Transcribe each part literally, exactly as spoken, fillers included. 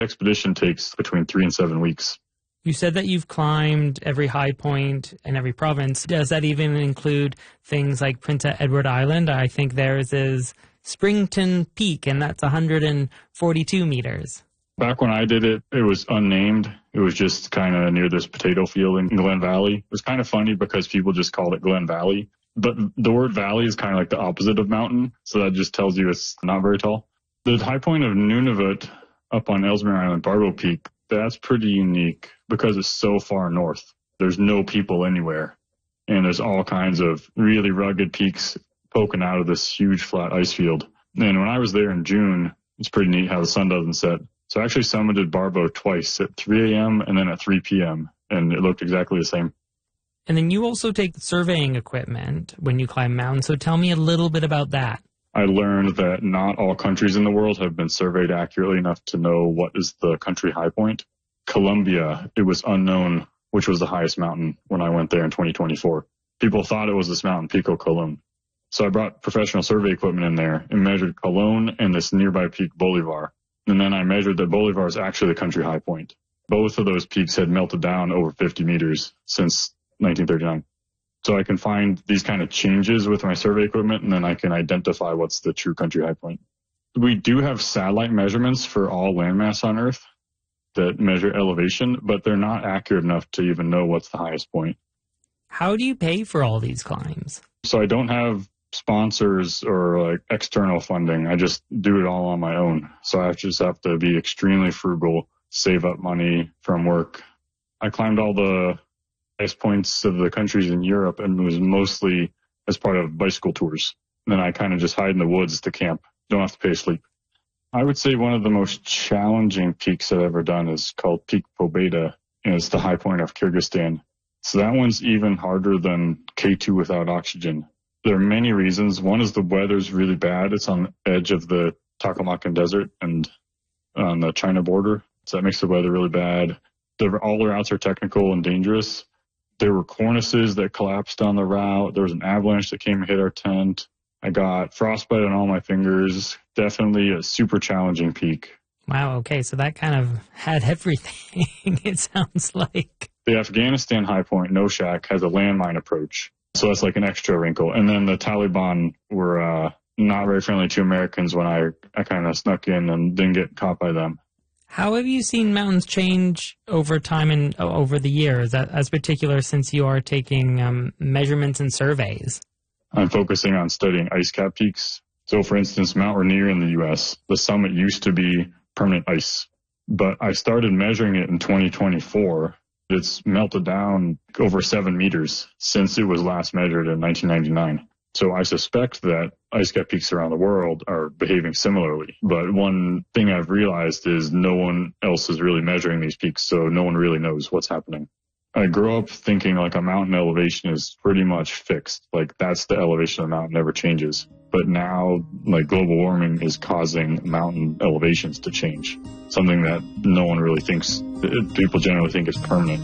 Expedition takes between three and seven weeks. You said that you've climbed every high point in every province. Does that even include things like Prince Edward Island? I think theirs is Springton Peak, and that's one hundred forty-two meters. Back when I did it, it was unnamed. It was just kind of near this potato field in Glen Valley. It was kind of funny because people just called it Glen Valley. But the word valley is kind of like the opposite of mountain, so that just tells you it's not very tall. The high point of Nunavut up on Ellesmere Island, Barbeau Peak, that's pretty unique because it's so far north. There's no people anywhere, and there's all kinds of really rugged peaks poking out of this huge flat ice field. And when I was there in June, it's pretty neat how the sun doesn't set. So I actually summited Barbeau twice, at three a.m. and then at three p.m., and it looked exactly the same. And then you also take surveying equipment when you climb mountains, so tell me a little bit about that. I learned that not all countries in the world have been surveyed accurately enough to know what is the country high point. Colombia, it was unknown which was the highest mountain when I went there in twenty twenty-four. People thought it was this mountain, Pico Colón. So I brought professional survey equipment in there and measured Colón and this nearby peak, Bolivar. And then I measured that Bolivar is actually the country high point. Both of those peaks had melted down over fifty meters since nineteen thirty-nine. So I can find these kind of changes with my survey equipment, and then I can identify what's the true country high point. We do have satellite measurements for all landmass on Earth that measure elevation, but they're not accurate enough to even know what's the highest point. How do you pay for all these climbs? So I don't have sponsors or like external funding. I just do it all on my own. So I just have to be extremely frugal, save up money from work. I climbed all the highest points of the countries in Europe, and it was mostly as part of bicycle tours. And then I kind of just hide in the woods to camp. Don't have to pay sleep. I would say one of the most challenging peaks I've ever done is called Peak Pobeda, and it's the high point of Kyrgyzstan. So that one's even harder than K two without oxygen. There are many reasons. One is the weather's really bad. It's on the edge of the Taklamakan Desert and on the China border. So that makes the weather really bad. The, all the routes are technical and dangerous. There were cornices that collapsed on the route. There was an avalanche that came and hit our tent. I got frostbite on all my fingers. Definitely a super challenging peak. Wow, okay, so that kind of had everything, it sounds like. The Afghanistan high point, Noshak, has a landmine approach. So that's like an extra wrinkle. And then the Taliban were uh, not very friendly to Americans when I, I kind of snuck in and didn't get caught by them. How have you seen mountains change over time and uh, over the years, as particular since you are taking um, measurements and surveys? I'm focusing on studying ice cap peaks. So, for instance, Mount Rainier in the U S, the summit used to be permanent ice. But I started measuring it in twenty twenty-four. It's melted down over seven meters since it was last measured in nineteen ninety-nine. So I suspect that ice cap peaks around the world are behaving similarly. But one thing I've realized is no one else is really measuring these peaks, so no one really knows what's happening. I grew up thinking like a mountain elevation is pretty much fixed. Like that's the elevation of the mountain, never changes. But now, like global warming is causing mountain elevations to change. Something that no one really thinks, people generally think is permanent.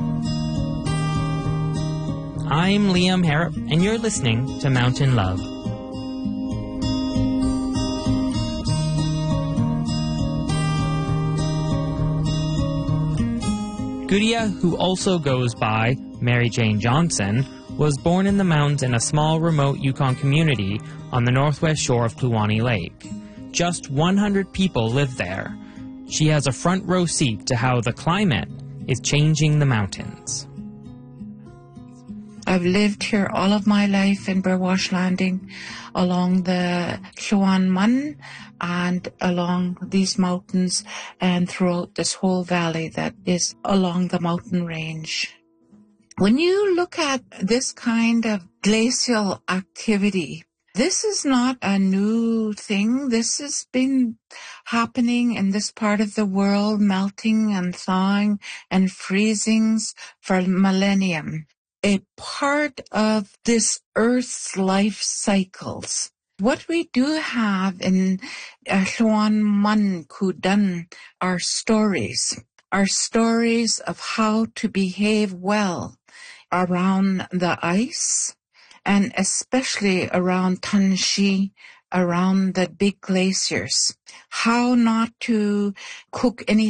I'm Liam Harrop, and you're listening to Mountain Love. Gudia, who also goes by Mary Jane Johnson, was born in the mountains in a small remote Yukon community on the northwest shore of Kluane Lake. Just one hundred people live there. She has a front row seat to how the climate is changing the mountains. I've lived here all of my life in Burwash Landing, along the Kluane Mun and along these mountains and throughout this whole valley that is along the mountain range. When you look at this kind of glacial activity, this is not a new thing. This has been happening in this part of the world, melting and thawing and freezings for millennium. A part of this Earth's life cycles. What we do have in uh, Kluane Mun Kudan are stories, are stories of how to behave well around the ice, and especially around Tanshi around the big glaciers, how not to cook any